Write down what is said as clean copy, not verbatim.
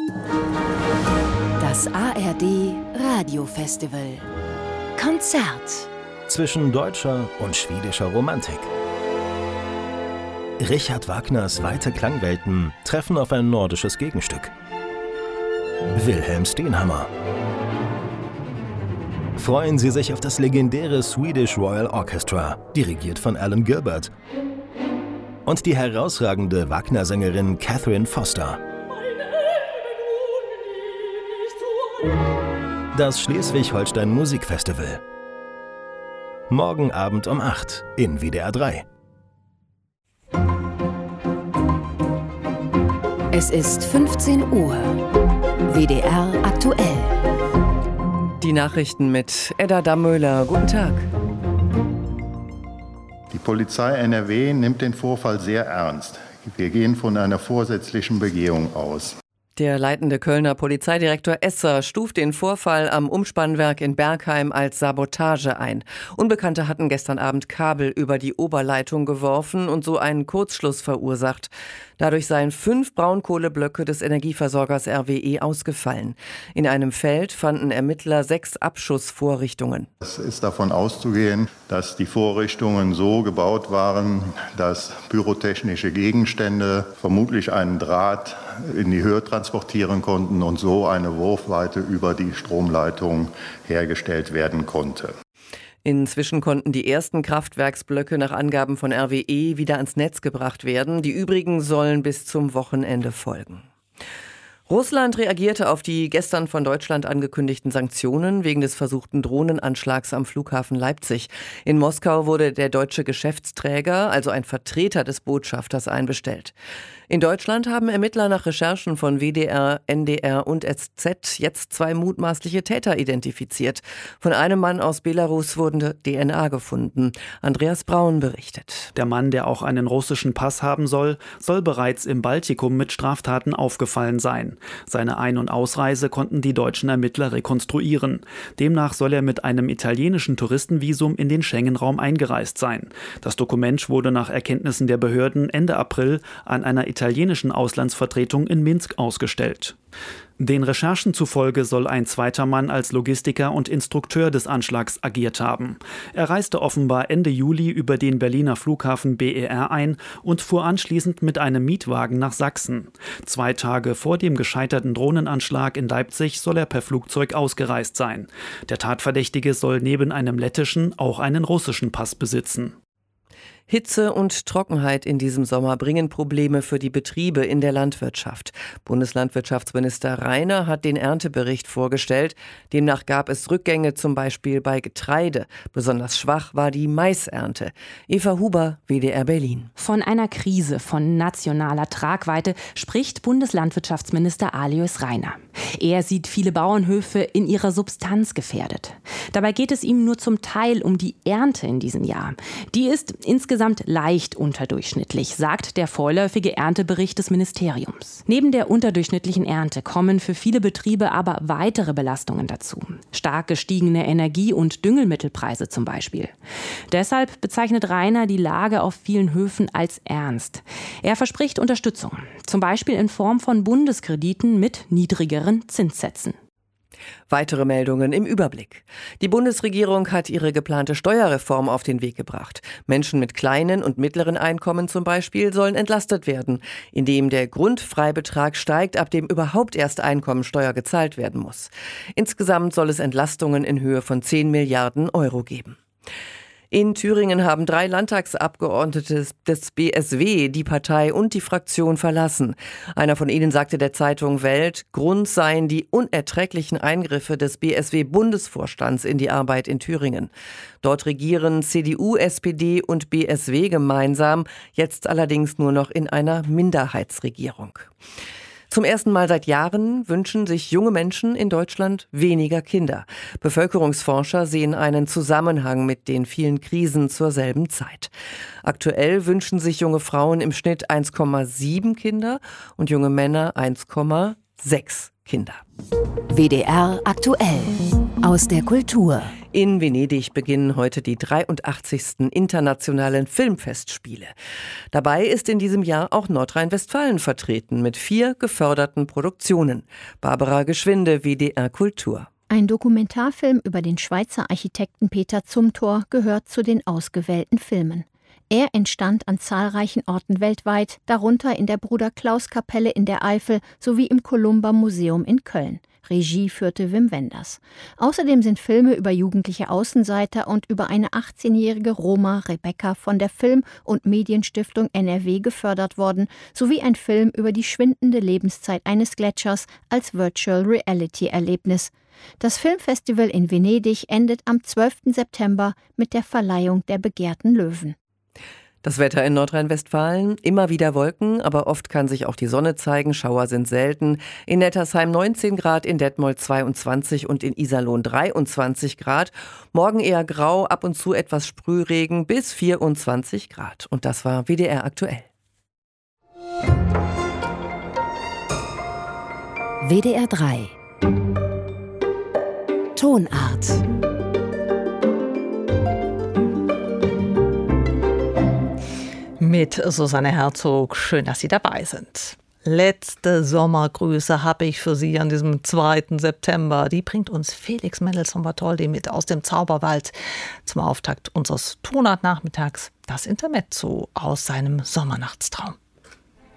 Das ARD Radiofestival. Konzert. Zwischen deutscher und schwedischer Romantik. Richard Wagners weite Klangwelten treffen auf ein nordisches Gegenstück. Wilhelm Stenhammar. Freuen Sie sich auf das legendäre Swedish Royal Orchestra, dirigiert von Alan Gilbert. Und die herausragende Wagner-Sängerin Catherine Foster. Das Schleswig-Holstein Musikfestival. Morgen Abend um 8 in WDR 3. Es ist 15 Uhr. WDR aktuell. Die Nachrichten mit Edda Dammöhler. Guten Tag. Die Polizei NRW nimmt den Vorfall sehr ernst. Wir gehen von einer vorsätzlichen Begehung aus. Der leitende Kölner Polizeidirektor Esser stuft den Vorfall am Umspannwerk in Bergheim als Sabotage ein. Unbekannte hatten gestern Abend Kabel über die Oberleitung geworfen und so einen Kurzschluss verursacht. Dadurch seien 5 Braunkohleblöcke des Energieversorgers RWE ausgefallen. In einem Feld fanden Ermittler 6 Abschussvorrichtungen. Es ist davon auszugehen, dass die Vorrichtungen so gebaut waren, dass pyrotechnische Gegenstände vermutlich einen Draht in die Höhe transportieren konnten und so eine Wurfweite über die Stromleitung hergestellt werden konnte. Inzwischen konnten die ersten Kraftwerksblöcke nach Angaben von RWE wieder ans Netz gebracht werden. Die übrigen sollen bis zum Wochenende folgen. Russland reagierte auf die gestern von Deutschland angekündigten Sanktionen wegen des versuchten Drohnenanschlags am Flughafen Leipzig. In Moskau wurde der deutsche Geschäftsträger, also ein Vertreter des Botschafters, einbestellt. In Deutschland haben Ermittler nach Recherchen von WDR, NDR und SZ jetzt 2 mutmaßliche Täter identifiziert. Von einem Mann aus Belarus wurde DNA gefunden. Andreas Braun berichtet. Der Mann, der auch einen russischen Pass haben soll bereits im Baltikum mit Straftaten aufgefallen sein. Seine Ein- und Ausreise konnten die deutschen Ermittler rekonstruieren. Demnach soll er mit einem italienischen Touristenvisum in den Schengen-Raum eingereist sein. Das Dokument wurde nach Erkenntnissen der Behörden Ende April an einer italienischen Auslandsvertretung in Minsk ausgestellt. Den Recherchen zufolge soll ein zweiter Mann als Logistiker und Instrukteur des Anschlags agiert haben. Er reiste offenbar Ende Juli über den Berliner Flughafen BER ein und fuhr anschließend mit einem Mietwagen nach Sachsen. 2 Tage vor dem gescheiterten Drohnenanschlag in Leipzig soll er per Flugzeug ausgereist sein. Der Tatverdächtige soll neben einem lettischen auch einen russischen Pass besitzen. Hitze und Trockenheit in diesem Sommer bringen Probleme für die Betriebe in der Landwirtschaft. Bundeslandwirtschaftsminister Rainer hat den Erntebericht vorgestellt. Demnach gab es Rückgänge zum Beispiel bei Getreide. Besonders schwach war die Maisernte. Eva Huber, WDR Berlin. Von einer Krise von nationaler Tragweite spricht Bundeslandwirtschaftsminister Alois Rainer. Er sieht viele Bauernhöfe in ihrer Substanz gefährdet. Dabei geht es ihm nur zum Teil um die Ernte in diesem Jahr. Die ist insgesamt leicht unterdurchschnittlich, sagt der vorläufige Erntebericht des Ministeriums. Neben der unterdurchschnittlichen Ernte kommen für viele Betriebe aber weitere Belastungen dazu. Stark gestiegene Energie- und Düngemittelpreise zum Beispiel. Deshalb bezeichnet Rainer die Lage auf vielen Höfen als ernst. Er verspricht Unterstützung, zum Beispiel in Form von Bundeskrediten mit niedrigeren Zinssätzen. Weitere Meldungen im Überblick. Die Bundesregierung hat ihre geplante Steuerreform auf den Weg gebracht. Menschen mit kleinen und mittleren Einkommen zum Beispiel sollen entlastet werden, indem der Grundfreibetrag steigt, ab dem überhaupt erst Einkommensteuer gezahlt werden muss. Insgesamt soll es Entlastungen in Höhe von 10 Milliarden Euro geben. In Thüringen haben 3 Landtagsabgeordnete des BSW die Partei und die Fraktion verlassen. Einer von ihnen sagte der Zeitung Welt, Grund seien die unerträglichen Eingriffe des BSW-Bundesvorstands in die Arbeit in Thüringen. Dort regieren CDU, SPD und BSW gemeinsam, jetzt allerdings nur noch in einer Minderheitsregierung. Zum ersten Mal seit Jahren wünschen sich junge Menschen in Deutschland weniger Kinder. Bevölkerungsforscher sehen einen Zusammenhang mit den vielen Krisen zur selben Zeit. Aktuell wünschen sich junge Frauen im Schnitt 1,7 Kinder und junge Männer 1,6 Kinder. WDR aktuell. Aus der Kultur. In Venedig beginnen heute die 83. Internationalen Filmfestspiele. Dabei ist in diesem Jahr auch Nordrhein-Westfalen vertreten mit 4 geförderten Produktionen. Barbara Geschwinde, WDR Kultur. Ein Dokumentarfilm über den Schweizer Architekten Peter Zumthor gehört zu den ausgewählten Filmen. Er entstand an zahlreichen Orten weltweit, darunter in der Bruder-Klaus-Kapelle in der Eifel sowie im Columba-Museum in Köln. Regie führte Wim Wenders. Außerdem sind Filme über jugendliche Außenseiter und über eine 18-jährige Roma, Rebecca, von der Film- und Medienstiftung NRW gefördert worden, sowie ein Film über die schwindende Lebenszeit eines Gletschers als Virtual Reality-Erlebnis. Das Filmfestival in Venedig endet am 12. September mit der Verleihung der begehrten Löwen. Das Wetter in Nordrhein-Westfalen, immer wieder Wolken, aber oft kann sich auch die Sonne zeigen, Schauer sind selten. In Nettersheim 19 Grad, in Detmold 22 und in Iserlohn 23 Grad. Morgen eher grau, ab und zu etwas Sprühregen bis 24 Grad. Und das war WDR aktuell. WDR 3 Tonart. Mit Susanne Herzog. Schön, dass Sie dabei sind. Letzte Sommergrüße habe ich für Sie an diesem 2. September. Die bringt uns Felix Mendelssohn-Bartholdy mit aus dem Zauberwald zum Auftakt unseres Tonart-Nachmittags. Das Intermezzo aus seinem Sommernachtstraum.